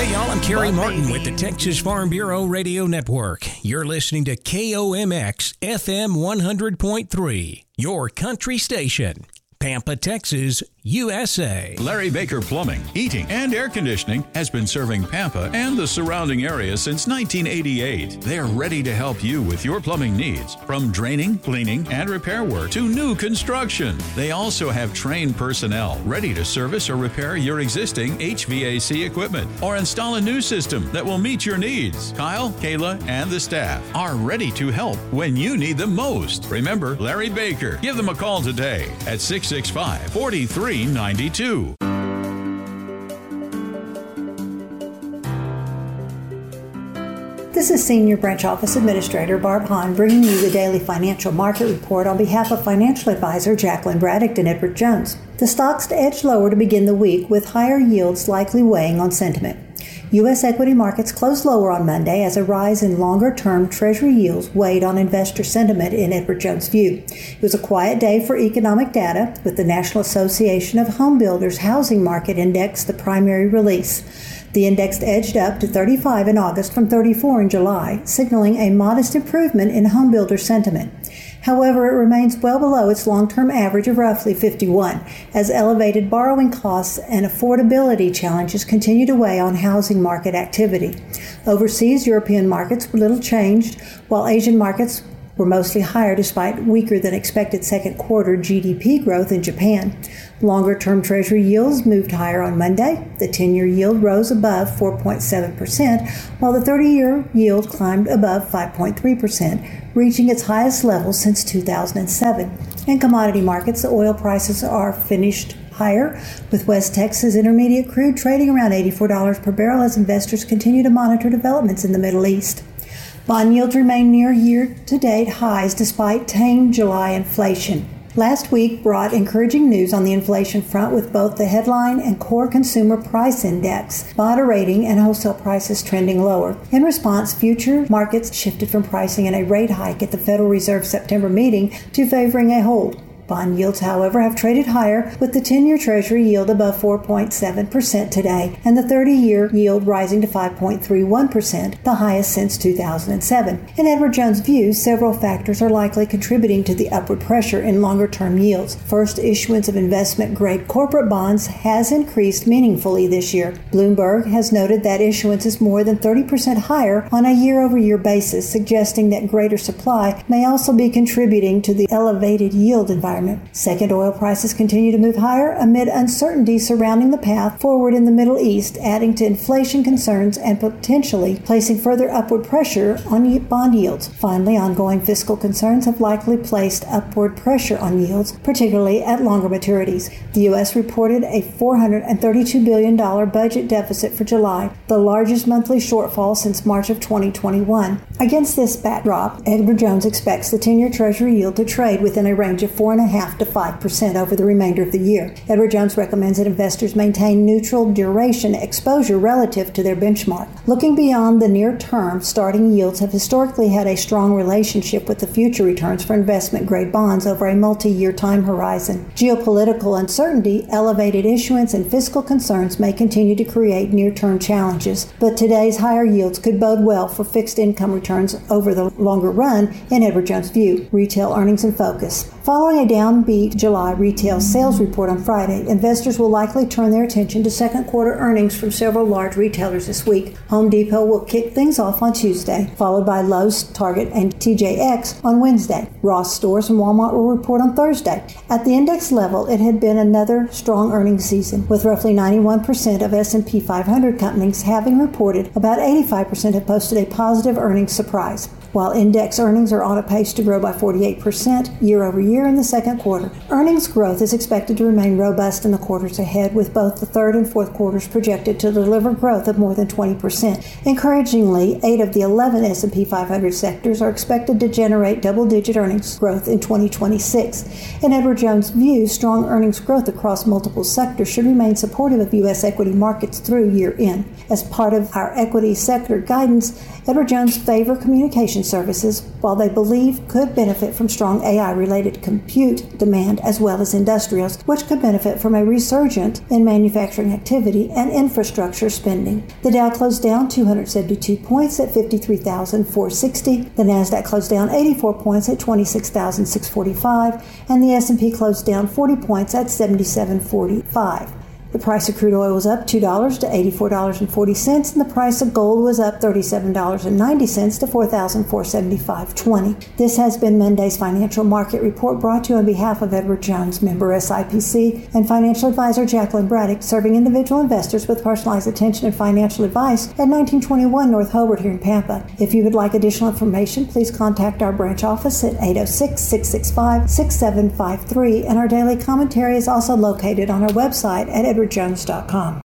Hey y'all, I'm Kerry Martin with the Texas Farm Bureau Radio Network. You're listening to KOMX FM 100.3, your country station. Pampa, Texas, USA. Larry Baker Plumbing, Heating, and Air Conditioning has been serving Pampa and the surrounding area since 1988. They're ready to help you with your plumbing needs, from draining, cleaning, and repair work to new construction. They also have trained personnel ready to service or repair your existing HVAC equipment or install a new system that will meet your needs. Kyle, Kayla, and the staff are ready to help when you need them most. Remember Larry Baker. Give them a call today at 665-4392. This is Senior Branch Office Administrator Barb Hahn bringing you the daily financial market report on behalf of financial advisor Jacqueline Braddock and Edward Jones. The stocks edged lower to begin the week with higher yields likely weighing on sentiment. U.S. equity markets closed lower on Monday as a rise in longer-term Treasury yields weighed on investor sentiment in Edward Jones' view. It was a quiet day for economic data, with the National Association of Home Builders Housing Market Index the primary release. The index edged up to 35 in August from 34 in July, signaling a modest improvement in home builder sentiment. However, it remains well below its long-term average of roughly 51, as elevated borrowing costs and affordability challenges continue to weigh on housing market activity. Overseas, European markets were little changed, while Asian markets were mostly higher despite weaker than expected second quarter GDP growth in Japan. Longer-term Treasury yields moved higher on Monday. The 10-year yield rose above 4.7%, while the 30-year yield climbed above 5.3%, reaching its highest level since 2007. In commodity markets, the oil prices are finished higher, with West Texas Intermediate crude trading around $84 per barrel as investors continue to monitor developments in the Middle East. Bond yields remain near year-to-date highs despite tame July inflation. Last week brought encouraging news on the inflation front, with both the headline and core consumer price index moderating and wholesale prices trending lower. In response, future markets shifted from pricing in a rate hike at the Federal Reserve September meeting to favoring a hold. Bond yields, however, have traded higher, with the 10-year Treasury yield above 4.7% today and the 30-year yield rising to 5.31%, the highest since 2007. In Edward Jones' view, several factors are likely contributing to the upward pressure in longer-term yields. First, issuance of investment-grade corporate bonds has increased meaningfully this year. Bloomberg has noted that issuance is more than 30% higher on a year-over-year basis, suggesting that greater supply may also be contributing to the elevated yield environment. Second, oil prices continue to move higher amid uncertainty surrounding the path forward in the Middle East, adding to inflation concerns and potentially placing further upward pressure on bond yields. Finally, ongoing fiscal concerns have likely placed upward pressure on yields, particularly at longer maturities. The U.S. reported a $432 billion budget deficit for July, the largest monthly shortfall since March of 2021. Against this backdrop, Edward Jones expects the 10-year Treasury yield to trade within a range of 4.5% to 5% over the remainder of the year. Edward Jones recommends that investors maintain neutral duration exposure relative to their benchmark. Looking beyond the near term, starting yields have historically had a strong relationship with the future returns for investment-grade bonds over a multi-year time horizon. Geopolitical uncertainty, elevated issuance, and fiscal concerns may continue to create near-term challenges, but today's higher yields could bode well for fixed income returns over the longer run, in Edward Jones' view. Retail earnings in focus. Following a downbeat July retail sales report on Friday, investors will likely turn their attention to second quarter earnings from several large retailers this week. Home Depot will kick things off on Tuesday, followed by Lowe's, Target, and TJX on Wednesday. Ross Stores and Walmart will report on Thursday. At the index level, it had been another strong earnings season, with roughly 91% of S&P 500 companies having reported. About 85% have posted a positive earnings surprise, while index earnings are on a pace to grow by 48% year over year in the second quarter. Earnings growth is expected to remain robust in the quarters ahead, with both the third and fourth quarters projected to deliver growth of more than 20%. Encouragingly, 8 of the 11 S&P 500 sectors are expected to generate double-digit earnings growth in 2026. In Edward Jones' view, strong earnings growth across multiple sectors should remain supportive of U.S. equity markets through year-end. As part of our equity sector guidance, Edward Jones favor communication communication services, while they believe could benefit from strong AI-related compute demand as well as industrials, which could benefit from a resurgence in manufacturing activity and infrastructure spending. The Dow closed down 272 points at 53,460. The Nasdaq closed down 84 points at 26,645, and the S&P closed down 40 points at 7745. The price of crude oil was up $2 to $84.40, and the price of gold was up $37.90 to $4,475.20. This has been Monday's Financial Market Report, brought to you on behalf of Edward Jones, member SIPC, and financial advisor Jacqueline Braddock, serving individual investors with personalized attention and financial advice at 1921 North Hobart here in Pampa. If you would like additional information, please contact our branch office at 806-665-6753, and our daily commentary is also located on our website at edwardjones.com.